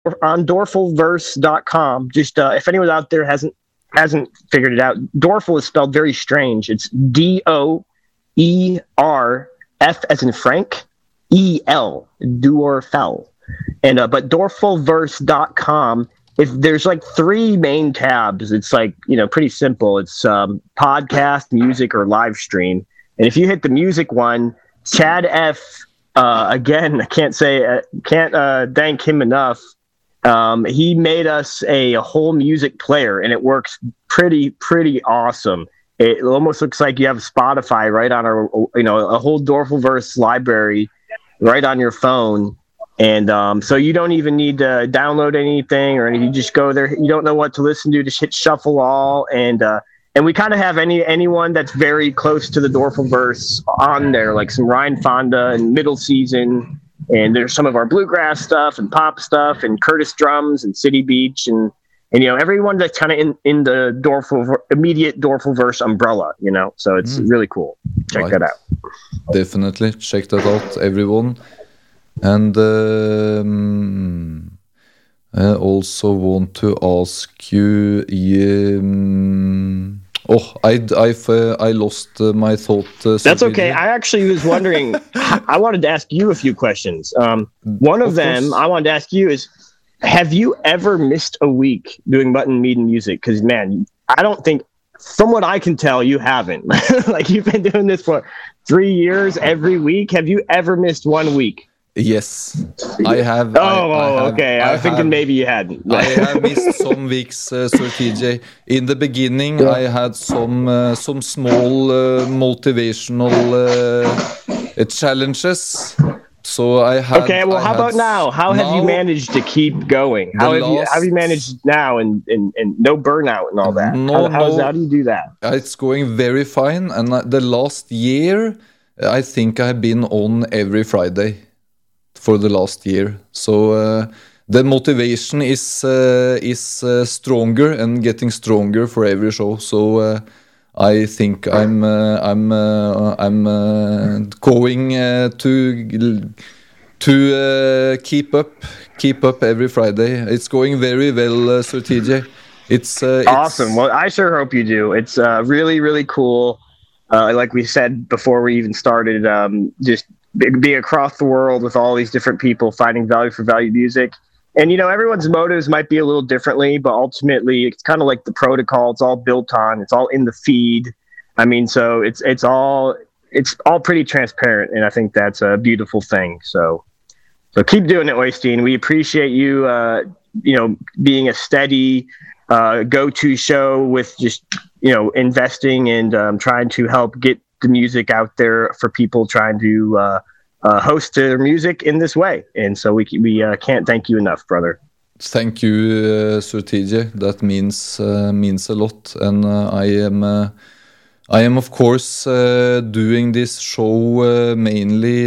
on Dorfulverse.com. Just if anyone out there hasn't figured it out, Dorful is spelled very strange. It's DOERF as in Frank, EL, Dorfel. And but Dorfulverse.com, if there's like 3 main tabs, it's like, pretty simple. It's podcast, music, or live stream. And if you hit the music one, Chad F, again, I can't thank him enough. He made us a whole music player, and it works pretty awesome. It almost looks like you have Spotify right on a whole Dorfulverse library right on your phone. And so you don't even need to download anything or anything. You just go there. You don't know what to listen to, just hit shuffle all. And we kind of have anyone that's very close to the Dorfulverse on there, like some Ryan Fonda and Middle Season. And there's some of our bluegrass stuff and pop stuff and Curtis Drums and City Beach and everyone that's kind of in the immediate Dorfulverse umbrella, So it's really cool. Check that out. Definitely check that out, everyone. And I also want to ask you. I lost my thought. That's okay. I actually was wondering. I wanted to ask you a few questions. One of them I wanted to ask you is, have you ever missed a week doing Mutton Meat and Music? Because man, I don't think, from what I can tell, you haven't. Like, you've been doing this for 3 years every week. Have you ever missed 1 week? Yes, I have. Okay. I was thinking maybe you hadn't. I have missed some weeks, Sir TJ. In the beginning, I had some small motivational challenges. So I had. Okay, well, how about now? How have you managed to keep going? How have you managed now and no burnout and all that? How do you do that? It's going very fine. And the last year, I think I've been on every Friday for the last year. So the motivation is stronger and getting stronger for every show. So I think I'm going to keep up every Friday. It's going very well, Sir TJ. It's awesome. Well, I sure hope you do. It's really, really cool. Like we said before we even started, just be across the world with all these different people fighting value for value music. And, everyone's motives might be a little differently, but ultimately it's kind of like the protocol. It's all built on, it's all in the feed. I mean, so it's all pretty transparent. And I think that's a beautiful thing. So keep doing it, Oystein. We appreciate you, being a steady, go-to show with just, investing and trying to help get the music out there for people trying to host their music in this way. And so we can't thank you enough, brother. Thank you, Sir TJ. That means a lot. And I am of course doing this show mainly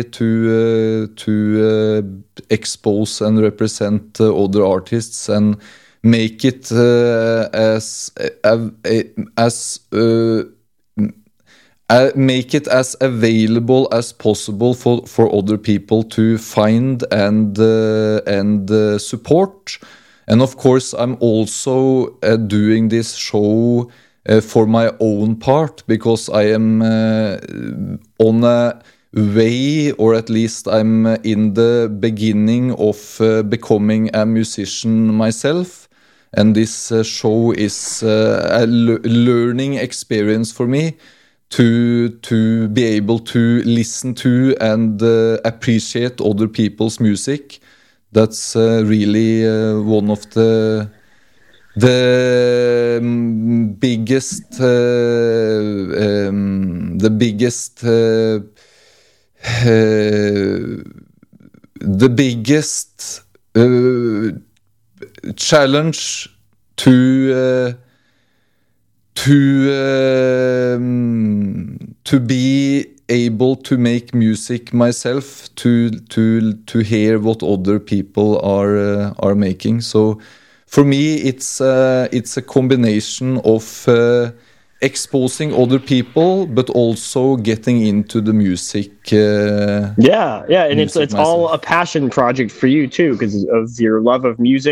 to expose and represent other artists and make it make it as available as possible for other people to find and support. And of course, I'm also doing this show for my own part, because I am on a way, or at least I'm in the beginning of becoming a musician myself. And this show is a learning experience for me to be able to listen to and appreciate other people's music. That's really one of the biggest challenge to be able to make music myself, to hear what other people are making. So for me, it's a combination of exposing other people, but also getting into the music. And it's all a passion project for you too, because of your love of music.